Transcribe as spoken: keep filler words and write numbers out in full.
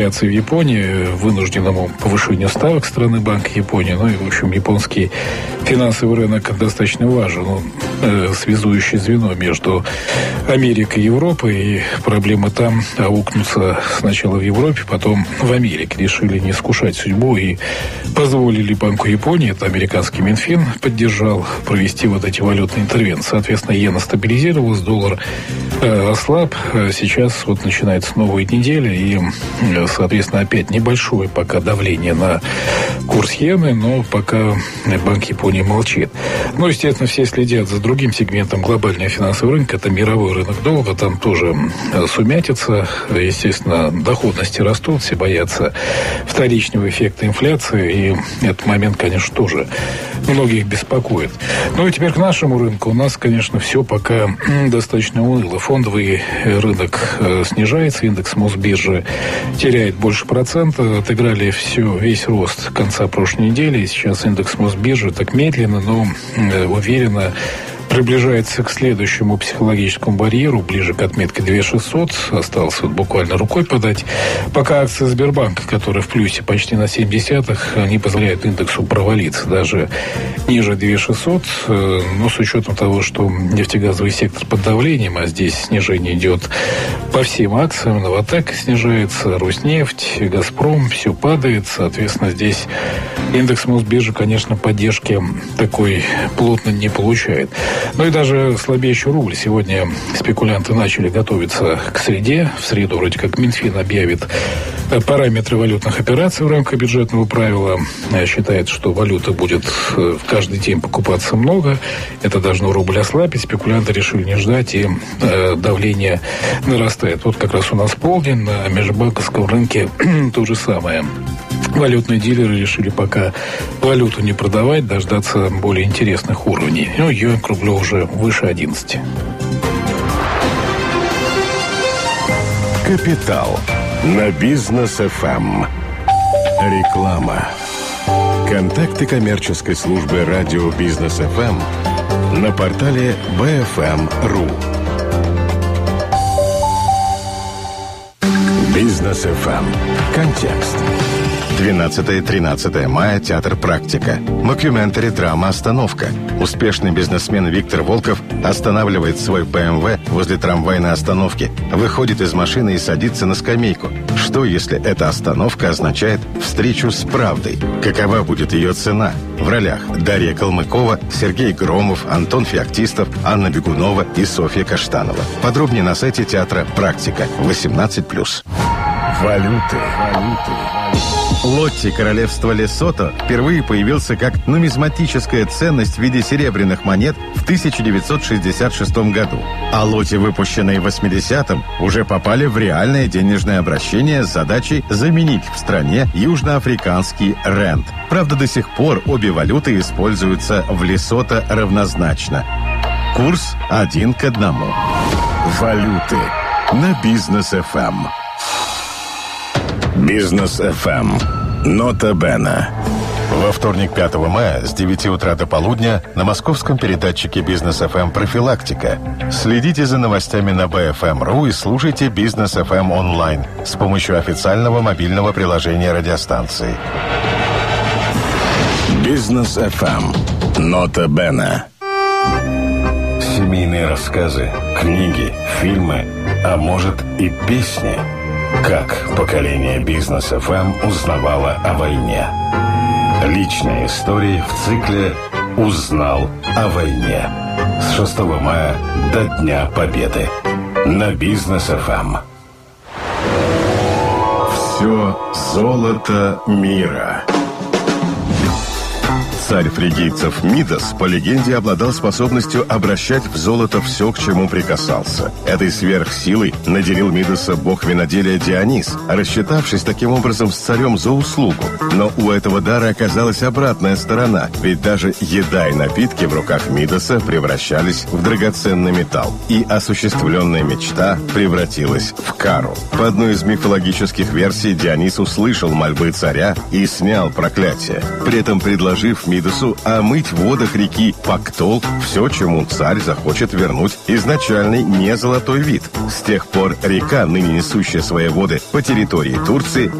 в Японии, вынужденному повышению ставок страны Банка Японии. Ну и, в общем, японский финансовый рынок достаточно важен. Он э, связующее звено между Америкой и Европой. И проблемы там аукнутся сначала в Европе, потом в Америке. Решили не искушать судьбу и позволили Банку Японии, это американский Минфин, поддержал провести вот эти валютные интервенции. Соответственно, иена стабилизировалась, доллар э, ослаб. Сейчас вот начинается новая неделя и э, соответственно, опять небольшое пока давление на курс иены, но пока Банк Японии молчит. Ну, естественно, все следят за другим сегментом глобального финансового рынка. Это мировой рынок долга. Там тоже сумятица. Естественно, доходности растут. Все боятся вторичного эффекта инфляции. И этот момент, конечно, тоже многих беспокоит. Ну и теперь к нашему рынку. У нас, конечно, все пока достаточно уныло. Фондовый рынок снижается. Индекс Мосбиржи теряет больше процента. Отыграли все, весь рост конца прошлой недели. Сейчас индекс Мосбиржи так медленно, но э, уверенно приближается к следующему психологическому барьеру, ближе к отметке две тысячи шестьсот. Осталось вот буквально рукой подать. Пока акции Сбербанка, которые в плюсе почти на семь десятых, не позволяют индексу провалиться даже ниже две тысячи шестьсот. Но с учетом того, что нефтегазовый сектор под давлением, а здесь снижение идет по всем акциям, Новатэк снижается, Роснефть, Газпром, все падает. Соответственно, здесь индекс Мосбиржи, конечно, поддержки такой плотно не получает. Ну и даже слабеющий рубль. Сегодня спекулянты начали готовиться к среде. В среду вроде как Минфин объявит параметры валютных операций в рамках бюджетного правила. Считает, что валюты будет каждый день покупаться много. Это должно рубль ослабить. Спекулянты решили не ждать, и э, давление нарастает. Вот как раз у нас полдень. На межбанковском рынке то же самое. Валютные дилеры решили пока валюту не продавать, дождаться более интересных уровней. Ну, юань к рублю уже выше одиннадцати. Капитал на Бизнес эф эм. Реклама. Контакты коммерческой службы радио Бизнес эф эм на портале би эф эм точка ру. Бизнес эф эм. Контекст. двенадцатое-тринадцатое мая, театр «Практика». Мокюментари драма «Остановка». Успешный бизнесмен Виктор Волков останавливает свой бэ эм вэ возле трамвайной остановки, выходит из машины и садится на скамейку. Что, если эта остановка означает встречу с правдой? Какова будет ее цена? В ролях Дарья Калмыкова, Сергей Громов, Антон Феоктистов, Анна Бегунова и Софья Каштанова. Подробнее на сайте театра «Практика». восемнадцать плюс. Валюты. Валюты. Лотти королевства Лесото впервые появился как нумизматическая ценность в виде серебряных монет в тысяча девятьсот шестьдесят шестом году. А лотти, выпущенные в восьмидесятом, уже попали в реальное денежное обращение с задачей заменить в стране южноафриканский рент. Правда, до сих пор обе валюты используются в Лесото равнозначно. Курс один к одному. Валюты на Бизнес эф эм. Бизнес эф эм. Нота Бена. Во вторник, пятого мая, с девяти утра до полудня на московском передатчике Бизнес эф эм «Профилактика». Следите за новостями на би эф эм точка ру и слушайте Бизнес эф эм онлайн с помощью официального мобильного приложения радиостанции. Бизнес эф эм. Нота Бена. Семейные рассказы, книги, фильмы, а может и песни. Как поколение Бизнес эф эм узнавало о войне. Личные истории в цикле «Узнал о войне». С шестого мая до Дня Победы. На Бизнес эф эм. Все золото мира. Царь фригийцев Мидас, по легенде, обладал способностью обращать в золото все, к чему прикасался. Этой сверхсилой наделил Мидаса бог виноделия Дионис, рассчитавшись таким образом с царем за услугу. Но у этого дара оказалась обратная сторона, ведь даже еда и напитки в руках Мидаса превращались в драгоценный металл. И осуществленная мечта превратилась в кару. По одной из мифологических версий, Дионис услышал мольбы царя и снял проклятие, при этом предложив Мидасу Мидасу омыть в водах реки Пактол все, чему царь захочет вернуть изначальный не золотой вид. С тех пор река, ныне несущая свои воды по территории Турции,